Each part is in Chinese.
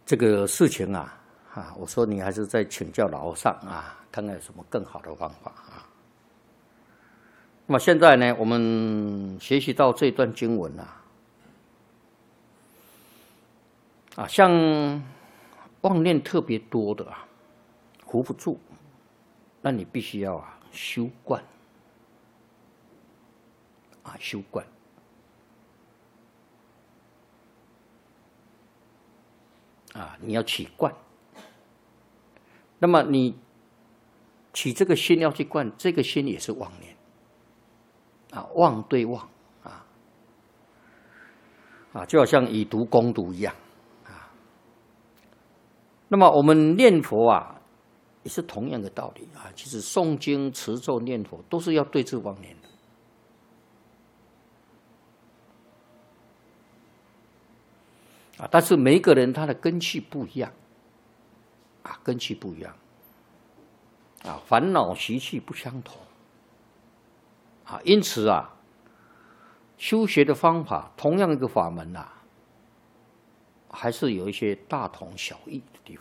这个事情我说你还是再请教老和尚看看有什么更好的方法那么现在呢，我们学习到这段经文像妄念特别多的扶不住，那你必须要修观修观你要起观。那么你起这个心要去观，这个心也是妄念妄对妄就好像以毒攻毒一样那么我们念佛也是同样的道理其实诵经持咒念佛都是要对治妄念的但是每一个人他的根器不一样根器不一样烦恼习气不相同因此修学的方法同样一个法门还是有一些大同小异的地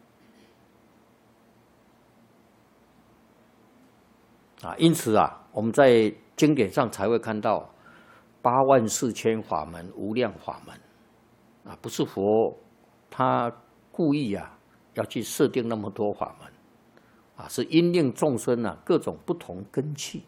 方因此我们在经典上才会看到84000法门无量法门不是佛他故意要去设定那么多法门是因应众生各种不同根器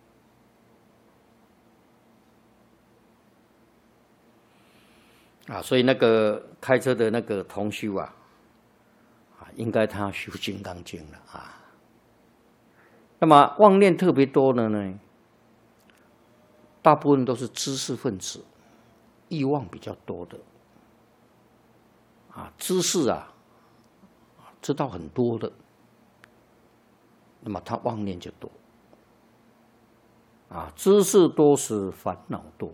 所以那个开车的那个同修应该他修金刚经了那么妄念特别多的呢，大部分都是知识分子，欲望比较多的知识知道很多的，那么他妄念就多知识多时烦恼多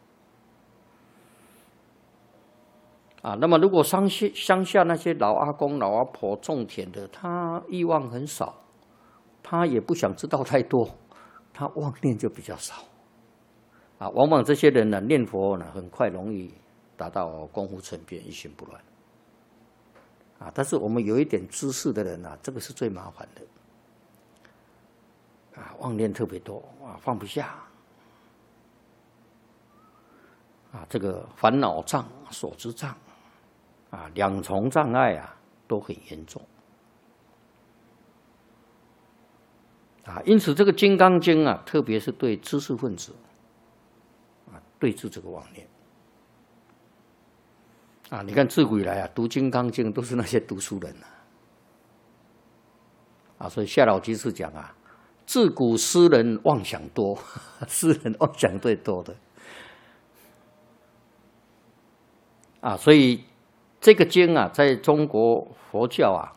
那么如果乡下那些老阿公老阿婆种田的，他欲望很少，他也不想知道太多，他妄念就比较少往往这些人念佛很快容易达到功夫成片一心不乱但是我们有一点知识的人这个是最麻烦的妄念特别多放不下这个烦恼障所知障两重障碍都很严重因此这个《金刚经》特别是对知识分子对治这个妄念你看自古以来读《金刚经》都是那些读书人所以夏老居士讲自古诗人妄想多，诗人妄想最多的所以这个经在中国佛教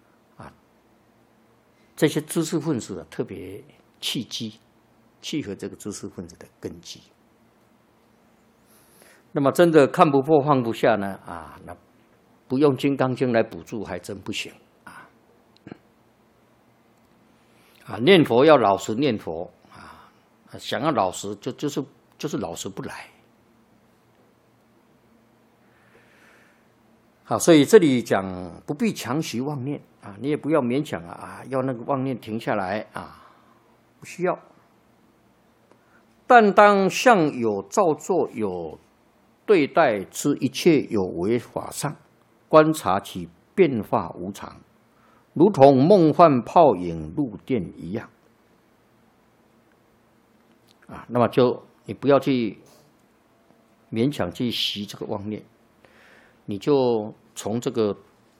这些知识分子特别契合这个知识分子的根基。那么真的看不破放不下呢那不用《金刚经》来补助还真不行念佛要老实念佛想要老实就是老实不来所以这里讲不必强习妄念你也不要勉强要那个妄念停下来不需要。但当向有造作有对待之一切有为法上，观察其变化无常，如同梦幻泡影入电一样那么就你不要去勉强去习这个妄念，你就从这个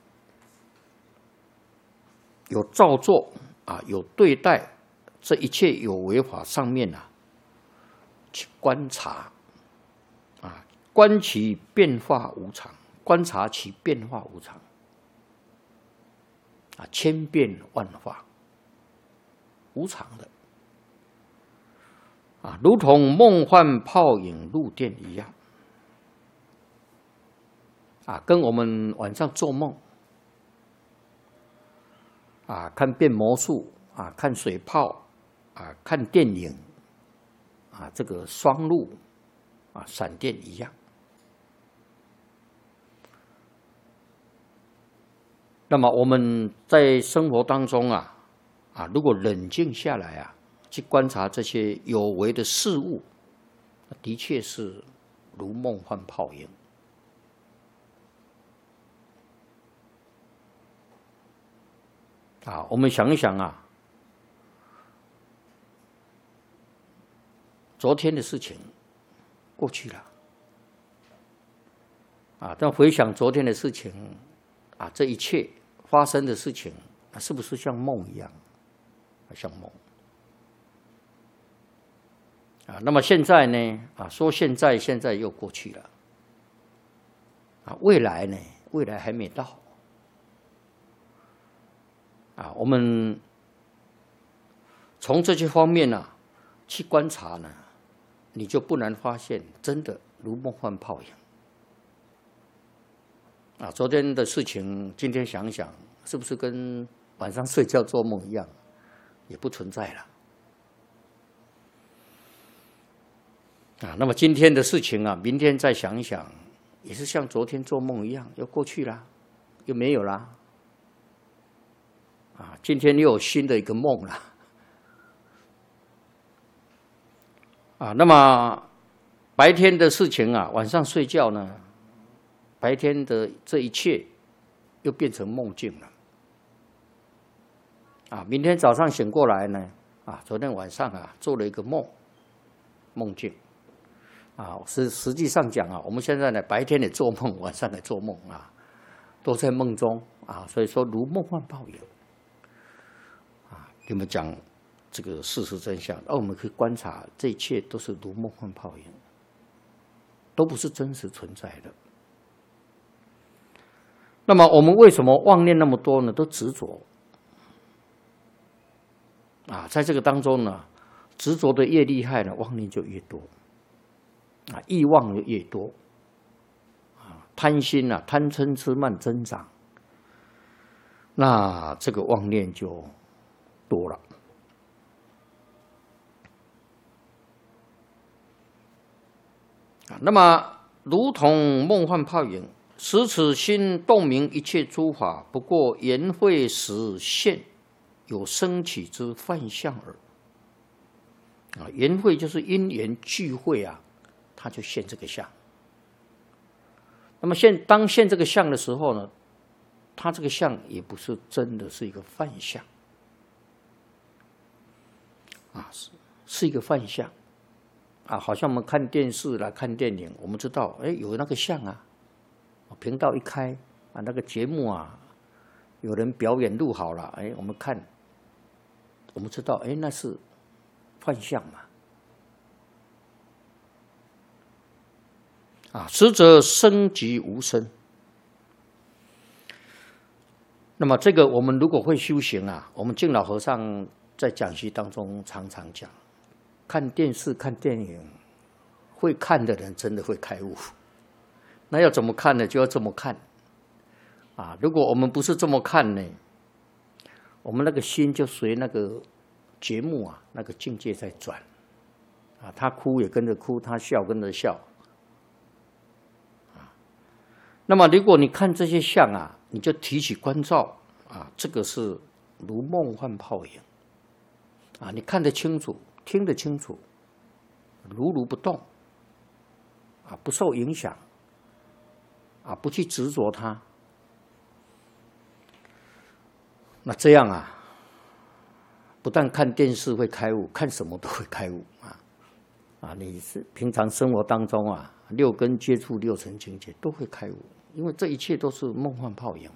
有造作有对待这一切有为法上面去观察观其变化无常，观察其变化无常千变万化无常的如同梦幻泡影入电一样跟我们晚上做梦看变魔术看水泡看电影这个双路闪电一样那么我们在生活当中如果冷静下来去观察这些有为的事物，的确是如梦幻泡影。我们想一想昨天的事情过去了但回想昨天的事情这一切发生的事情是不是像梦一样？像梦那么现在呢说现在又过去了未来呢？未来还没到我们从这些方面去观察呢，你就不难发现，真的如梦幻泡影昨天的事情，今天想想，是不是跟晚上睡觉做梦一样，也不存在了那么今天的事情明天再想一想，也是像昨天做梦一样，又过去了，又没有了今天又有新的一个梦了那么白天的事情晚上睡觉呢，白天的这一切又变成梦境了明天早上醒过来呢昨天晚上做了一个梦境实际上讲我们现在呢白天也做梦，晚上也做梦都在梦中所以说如梦幻泡影你们讲这个事实真相，我们可以观察这一切都是如梦幻泡影，都不是真实存在的。那么我们为什么妄念那么多呢？都执着在这个当中呢，执着的越厉害呢，妄念就越多欲望就越多贪心贪嗔痴慢增长，那这个妄念就多了那么如同梦幻泡影，使此心洞明一切诸法，不过缘会时现，有生起之幻象耳缘会就是因缘聚会它就现这个相。那么当现这个相的时候呢，它这个相也不是真的，是一个幻象是一个幻象好像我们看电视啦、看电影，我们知道有那个相频道一开那个节目有人表演录好了我们看，我们知道那是幻象嘛实则生即无生。那么这个我们如果会修行我们净老和尚在讲习当中常常讲，看电视看电影会看的人真的会开悟，那要怎么看呢？就要这么看如果我们不是这么看呢，我们那个心就随那个节目那个境界在转他哭也跟着哭，他笑跟着笑那么如果你看这些相你就提起关照这个是如梦幻泡影你看得清楚，听得清楚，如不动不受影响不去执着它，那这样不但看电视会开悟，看什么都会开悟你是平常生活当中六根接触六尘境界都会开悟，因为这一切都是梦幻泡影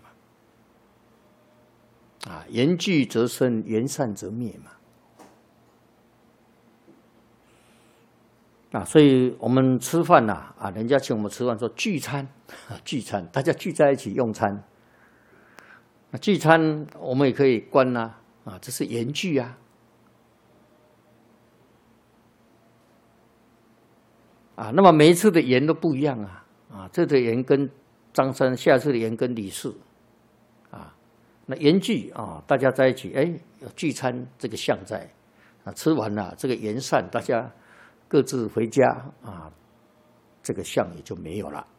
嘛缘聚则生，缘散则灭嘛所以我们吃饭人家请我们吃饭说聚餐聚餐，大家聚在一起用餐聚餐我们也可以观这是缘聚那么每一次的缘都不一样这次的缘跟张三，下次的缘跟李四那缘聚大家在一起有聚餐这个相在吃完了这个缘散，大家各自回家这个相也就没有了。